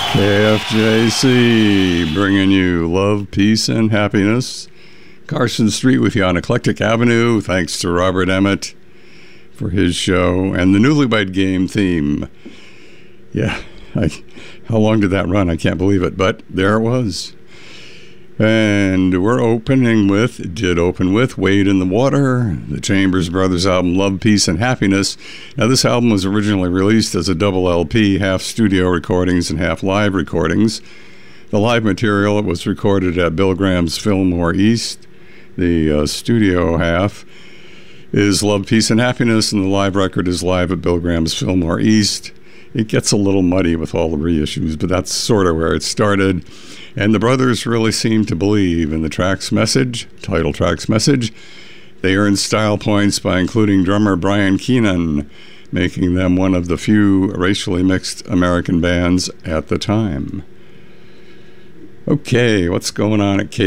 KFJC, bringing you love, peace, and happiness. Carson Street with you on Eclectic Avenue. Thanks to Robert Emmett for his show and the Newlywed Game theme. Yeah, how long did that run? I can't believe it, but there it was. And we're open with Wade in the Water, the Chambers Brothers album Love, Peace, and Happiness. Now, this album was originally released as a double LP, half studio recordings and half live recordings. The live material was recorded at Bill Graham's Fillmore East. The studio half is Love, Peace, and Happiness, and the live record is live at Bill Graham's Fillmore East. It gets a little muddy with all the reissues, but that's sort of where it started. And the brothers really seem to believe in the track's message, title track's message. They earned style points by including drummer Brian Keenan, making them one of the few racially mixed American bands at the time. Okay, what's going on at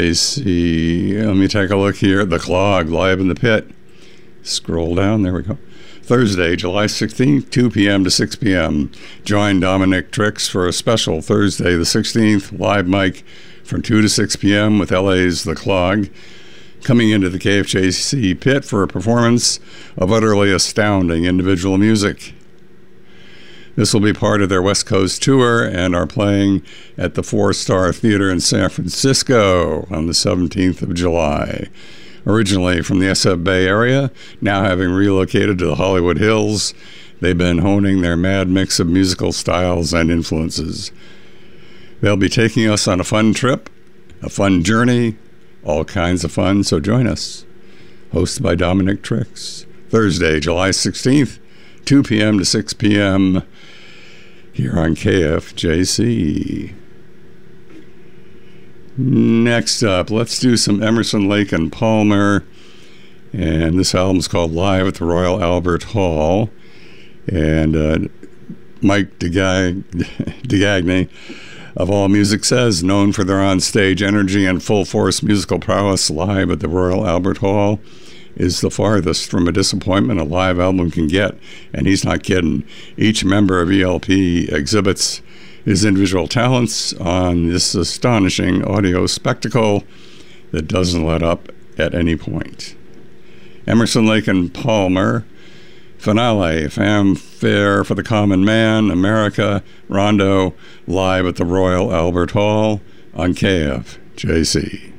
KFJC? Let me take a look here. The Clog, live in the pit. Scroll down, there we go. Thursday, July 16th, 2 p.m. to 6 p.m. Join Dominic Trix for a special Thursday the 16th live mic from 2 to 6 p.m. with LA's The Clog, coming into the KFJC pit for a performance of utterly astounding individual music. This will be part of their West Coast tour and are playing at the Four Star Theater in San Francisco on the 17th of July. Originally from the SF Bay area, now having relocated to the Hollywood Hills, they've been honing their mad mix of musical styles and influences. They'll be taking us on a fun trip, a fun journey, all kinds of fun, so join us. Hosted by Dominic Trix. Thursday, July 16th, 2 p.m. to 6 p.m. here on KFJC. Next up, let's do some Emerson, Lake and Palmer, and this album's called Live at the Royal Albert Hall. And Mike DeGagne of All Music says, known for their onstage energy and full force musical prowess, Live at the Royal Albert Hall is the farthest from a disappointment a live album can get, and he's not kidding. Each member of ELP exhibits his individual talents on this astonishing audio spectacle that doesn't let up at any point. Emerson, Lake and Palmer, Finale, Fanfare for the Common Man, America, Rondo, live at the Royal Albert Hall on KFJC.